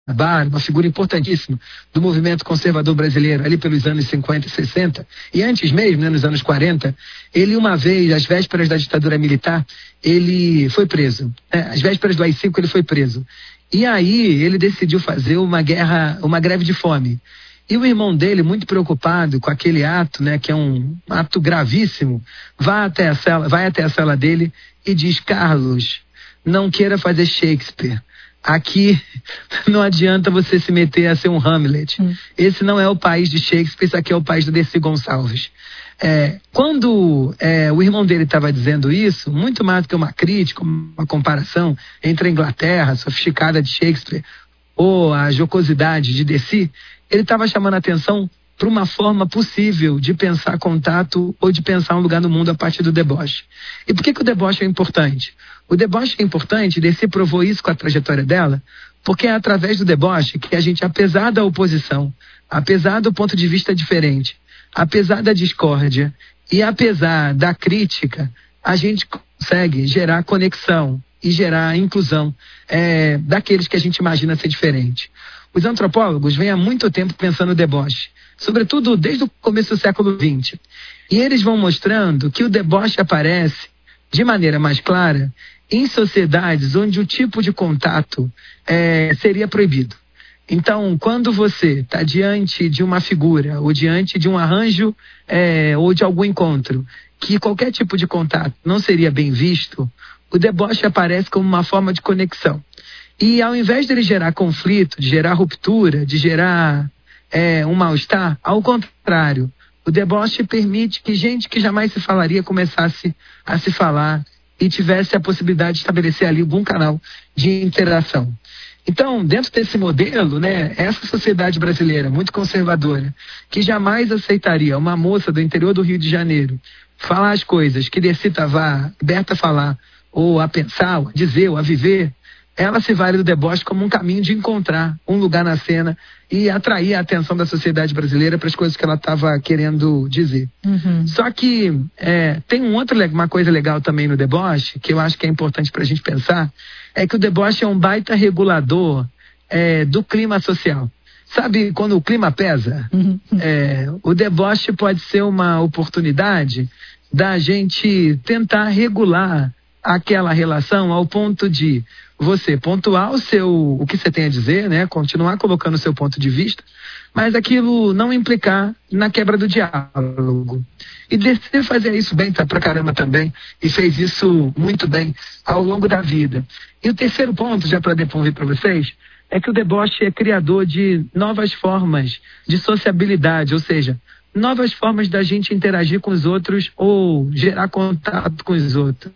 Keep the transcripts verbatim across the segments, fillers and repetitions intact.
Bar, uma figura importantíssima do movimento conservador brasileiro, ali pelos anos cinquenta e sessenta, e antes mesmo, né, nos anos quarenta, ele uma vez, às vésperas da ditadura militar, ele foi preso. Né? Às vésperas do A I cinco, ele foi preso. E aí ele decidiu fazer uma guerra, uma greve de fome. E o irmão dele, muito preocupado com aquele ato, né, que é um ato gravíssimo, vai até a cela, vai até a cela dele e diz: Carlos, não queira fazer Shakespeare. Aqui não adianta você se meter a ser um Hamlet. Hum. Esse não é o país de Shakespeare, esse aqui é o país do Dercy Gonçalves. É, quando é, o irmão dele estava dizendo isso, muito mais do que uma crítica, uma comparação entre a Inglaterra, a sofisticada de Shakespeare, ou a jocosidade de Dercy, ele estava chamando a atenção para uma forma possível de pensar contato ou de pensar um lugar no mundo a partir do deboche. E por que, que o deboche é importante? O deboche é importante, Dercy provou isso com a trajetória dela, porque é através do deboche que a gente, apesar da oposição, apesar do ponto de vista diferente, apesar da discórdia e apesar da crítica, a gente consegue gerar conexão e gerar inclusão é, daqueles que a gente imagina ser diferente. Os antropólogos vêm há muito tempo pensando no deboche, sobretudo desde o começo do século vinte. E eles vão mostrando que o deboche aparece de maneira mais clara em sociedades onde o tipo de contato é, seria proibido. Então, quando você está diante de uma figura ou diante de um arranjo é, ou de algum encontro que qualquer tipo de contato não seria bem visto, o deboche aparece como uma forma de conexão. E ao invés de ele gerar conflito, de gerar ruptura, de gerar é, um mal-estar, ao contrário, o deboche permite que gente que jamais se falaria começasse a se falar e tivesse a possibilidade de estabelecer ali algum canal de interação. Então, dentro desse modelo, né, essa sociedade brasileira muito conservadora, que jamais aceitaria uma moça do interior do Rio de Janeiro falar as coisas que Dercy estava aberta a falar, ou a pensar, ou a dizer, ou a viver, ela se vale do deboche como um caminho de encontrar um lugar na cena e atrair a atenção da sociedade brasileira para as coisas que ela estava querendo dizer. Uhum. Só que é, tem um outro, uma coisa legal também no deboche, que eu acho que é importante para a gente pensar, é que o deboche é um baita regulador é, do clima social. Sabe, quando o clima pesa, uhum. é, o deboche pode ser uma oportunidade da gente tentar regular aquela relação ao ponto de você pontuar o seu, o que você tem a dizer, né? Continuar colocando o seu ponto de vista, mas aquilo não implicar na quebra do diálogo. E Dercy fazia isso bem pra caramba também, e fez isso muito bem ao longo da vida. E o terceiro ponto, já para devolver para vocês, é que o deboche é criador de novas formas de sociabilidade, ou seja, novas formas da gente interagir com os outros ou gerar contato com os outros.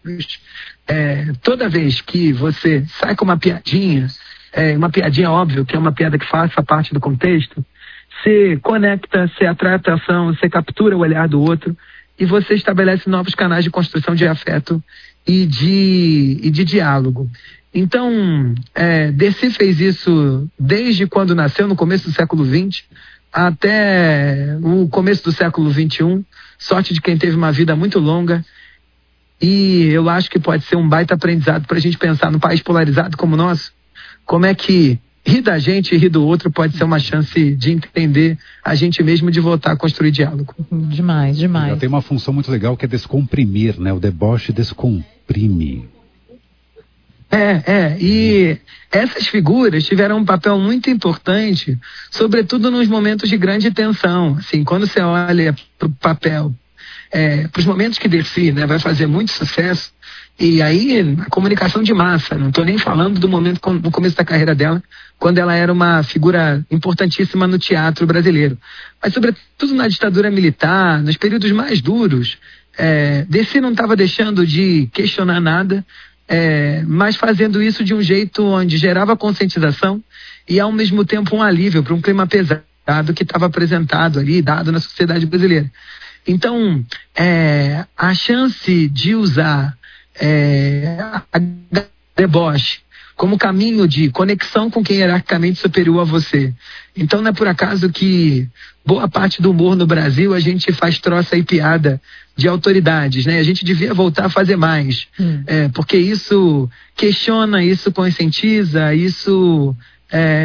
É, toda vez que você sai com uma piadinha, é, uma piadinha óbvio, que é uma piada que faça parte do contexto, você conecta, você atrai atenção, você captura o olhar do outro e você estabelece novos canais de construção de afeto e de, e de diálogo. Então, é, Dercy fez isso desde quando nasceu, no começo do século vinte, até o começo do século vinte e um, sorte de quem teve uma vida muito longa, e eu acho que pode ser um baita aprendizado para a gente pensar num país polarizado como o nosso, como é que rir da gente e rir do outro pode ser uma chance de entender a gente mesmo, de voltar a construir diálogo. Demais, demais. Já tem uma função muito legal que é descomprimir, né? O deboche descomprime. É, é, e essas figuras tiveram um papel muito importante, sobretudo nos momentos de grande tensão. Assim, quando você olha para o papel, é, para os momentos que Dercy, né, vai fazer muito sucesso, e aí a comunicação de massa, não estou nem falando do momento no começo da carreira dela, quando ela era uma figura importantíssima no teatro brasileiro, mas sobretudo na ditadura militar, nos períodos mais duros, é, Dercy não estava deixando de questionar nada, É, mas fazendo isso de um jeito onde gerava conscientização e ao mesmo tempo um alívio para um clima pesado que estava apresentado ali, dado na sociedade brasileira. Então, é, a chance de usar é, a deboche como caminho de conexão com quem é hierarquicamente superior a você. Então não é por acaso que boa parte do humor no Brasil a gente faz troça e piada de autoridades, né? A gente devia voltar a fazer mais, hum. é, porque isso questiona, isso conscientiza, isso... É,